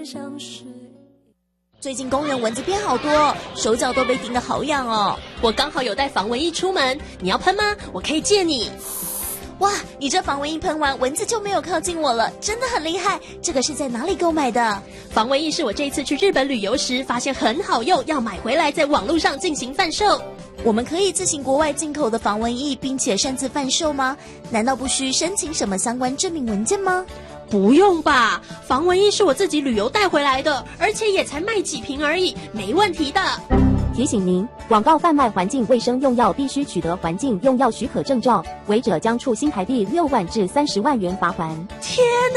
最近公园蚊子变好多，手脚都被叮得好痒哦。 我刚好有带防蚊液出门，你要喷吗？我可以借你。 哇，你这防蚊液喷完，蚊子就没有靠近我了，真的很厉害。这个是在哪里购买的？ 防蚊液是我这一次去日本旅游时发现很好用，要买回来在网络上进行贩售。 我们可以自行国外进口的防蚊液，并且擅自贩售吗？难道不需申请什么相关证明文件吗？ 不用吧，防蚊液是我自己旅游带回来的，而且也才卖几瓶而已，没问题的。 提醒您，广告贩卖环境卫生用药必须取得环境用药许可证照，违者将处新台币6万至30万元罚锾。 天哪！